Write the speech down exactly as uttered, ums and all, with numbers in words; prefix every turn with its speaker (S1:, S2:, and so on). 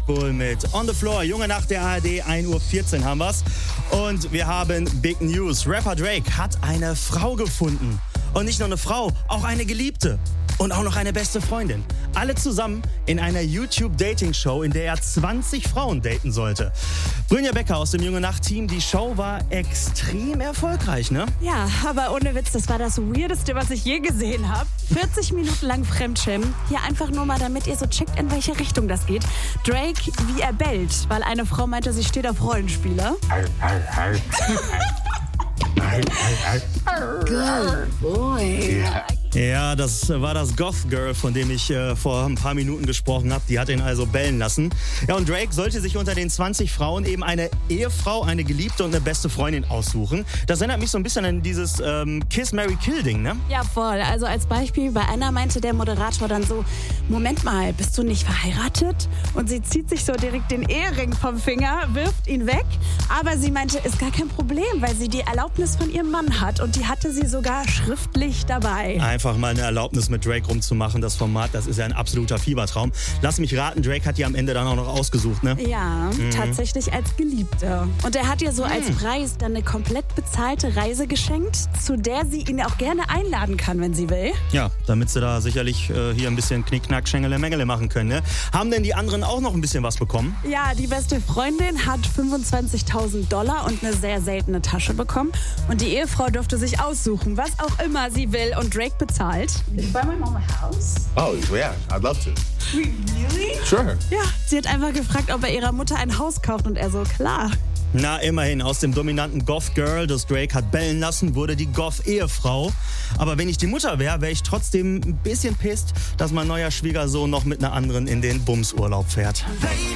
S1: Pitbull mit On the Floor. Junge Nacht der A R D, ein Uhr vierzehn haben wir's. Und wir haben Big News. Rapper Drake hat eine Frau gefunden. Und nicht nur eine Frau, auch eine Geliebte. Und auch noch eine beste Freundin. Alle zusammen in einer YouTube-Dating-Show, in der er zwanzig Frauen daten sollte. Brynja Becker aus dem Junge Nacht-Team, die Show war extrem erfolgreich, ne?
S2: Ja, aber ohne Witz, das war das Weirdeste, was ich je gesehen habe. vierzig Minuten lang Fremdschämen. Hier einfach nur mal, damit ihr so checkt, in welche Richtung das geht. Drake, wie er bellt, weil eine Frau meinte, sie steht auf Rollenspieler.
S3: Good boy.
S1: Ja. Ja, das war das Goth Girl, von dem ich äh, vor ein paar Minuten gesprochen habe. Die hat ihn also bellen lassen. Ja, und Drake sollte sich unter den zwanzig Frauen eben eine Ehefrau, eine Geliebte und eine beste Freundin aussuchen. Das erinnert mich so ein bisschen an dieses ähm, Kiss, Marry, Kill Ding, ne?
S2: Ja, voll. Also als Beispiel, bei einer meinte der Moderator dann so, Moment mal, bist du nicht verheiratet? Und sie zieht sich so direkt den Ehering vom Finger, wirft ihn weg. Aber sie meinte, ist gar kein Problem, weil sie die Erlaubnis von ihrem Mann hat. Und die hatte sie sogar schriftlich dabei.
S1: Einfach mal eine Erlaubnis mit Drake rumzumachen, das Format, das ist ja ein absoluter Fiebertraum. Lass mich raten, Drake hat die am Ende dann auch noch ausgesucht, ne?
S2: Ja, mhm. tatsächlich als Geliebte. Und er hat ihr so mhm. als Preis dann eine komplett bezahlte Reise geschenkt, zu der sie ihn auch gerne einladen kann, wenn sie will.
S1: Ja, damit sie da sicherlich äh, hier ein bisschen Knickknack, Schengele, Mengele machen können, ne? Haben denn die anderen auch noch ein bisschen was bekommen?
S2: Ja, die beste Freundin hat fünfundzwanzigtausend Dollar und eine sehr seltene Tasche bekommen. Und die Ehefrau durfte sich aussuchen, was auch immer sie will, und Drake bezahlt.
S3: Did you buy my mom a house?
S4: Oh, yeah, I'd love to.
S3: Wait, really?
S4: Sure.
S2: Ja, sie hat einfach gefragt, ob er ihrer Mutter ein Haus kauft, und er so, klar.
S1: Na, immerhin, aus dem dominanten Goth-Girl, das Drake hat bellen lassen, wurde die Goth-Ehefrau. Aber wenn ich die Mutter wäre, wäre ich trotzdem ein bisschen pisst, dass mein neuer Schwiegersohn noch mit einer anderen in den Bumsurlaub fährt.
S5: Baby.